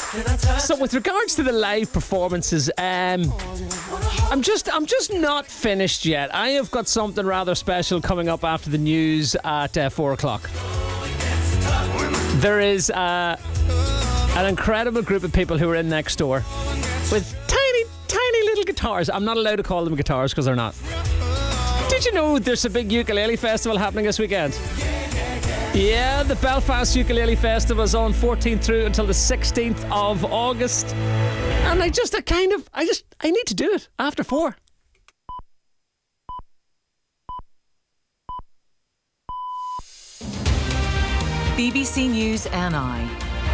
So with regards to the live performances, I'm just not finished yet. I have got something rather special coming up after the news at 4 o'clock. There is an incredible group of people who are in next door with tiny little guitars. I'm not allowed to call them guitars because they're not. Did you know there's a big ukulele festival happening this weekend? Yeah, the Belfast Ukulele Festival is on 14th through until the 16th of August. And I need to do it after 4. BBC News NI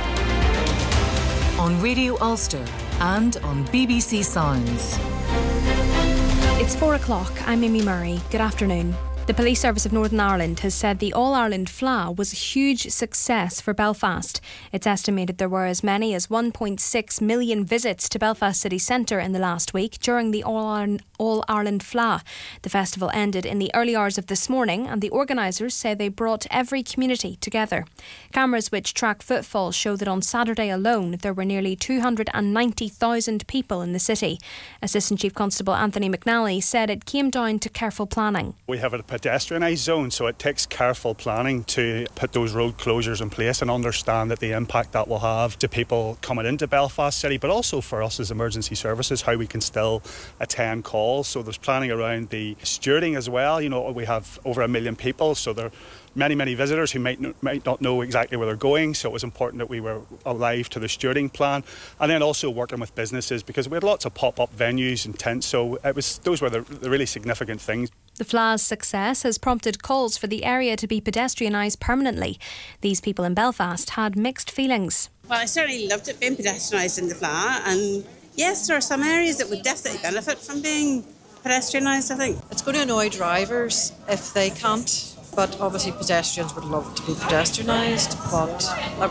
on Radio Ulster and on BBC Sounds. It's 4 o'clock. I'm Amy Murray. Good afternoon. The Police Service of Northern Ireland has said the All-Ireland FLA was a huge success for Belfast. It's estimated there were as many as 1.6 million visits to Belfast city centre in the last week during the All-Ireland FLA. The festival ended in the early hours of this morning and the organisers say they brought every community together. Cameras which track footfall show that on Saturday alone there were nearly 290,000 people in the city. Assistant Chief Constable Anthony McNally said it came down to careful planning. We have a pedestrianised zone, so it takes careful planning to put those road closures in place and understand that the impact that will have to people coming into Belfast City, but also for us as emergency services, how we can still attend calls. So there's planning around the stewarding as well. You know, we have over 1 million people, so there are many visitors who might not know exactly where they're going, so it was important that we were alive to the stewarding plan, and then also working with businesses because we had lots of pop-up venues and tents, so those were the really significant things. The FLA's success has prompted calls for the area to be pedestrianised permanently. These people in Belfast had mixed feelings. Well, I certainly loved it being pedestrianised in the FLA, and yes, there are some areas that would definitely benefit from being pedestrianised, I think. It's going to annoy drivers if they can't, but obviously pedestrians would love to be pedestrianised, but